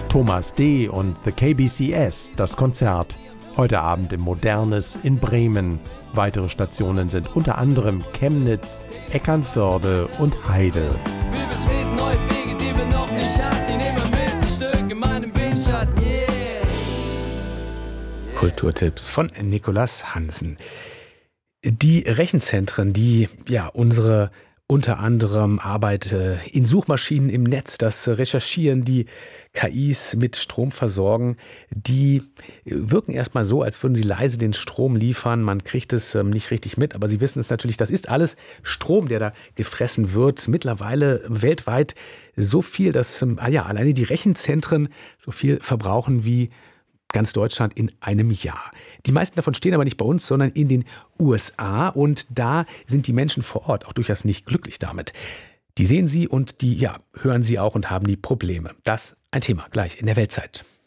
Thomas D. und The KBCS, das Konzert. Heute Abend im Modernes in Bremen. Weitere Stationen sind unter anderem Chemnitz, Eckernförde und Heidel. Wir betreten neue Wege, die wir noch nicht hatten. Die nehmen wir mit, ein Stück in meinem Windschatten, yeah. Kulturtipps von Nicolas Hansen. Die Rechenzentren, die unsere unter anderem Arbeit in Suchmaschinen im Netz, das Recherchieren, die KIs mit Strom versorgen, die wirken erstmal so, als würden sie leise den Strom liefern. Man kriegt es nicht richtig mit, aber Sie wissen es natürlich, das ist alles Strom, der da gefressen wird. Mittlerweile weltweit so viel, dass alleine die Rechenzentren so viel verbrauchen wie ganz Deutschland in einem Jahr. Die meisten davon stehen aber nicht bei uns, sondern in den USA. Und da sind die Menschen vor Ort auch durchaus nicht glücklich damit. Die sehen sie und die hören sie auch und haben die Probleme. Das ein Thema gleich in der Weltzeit.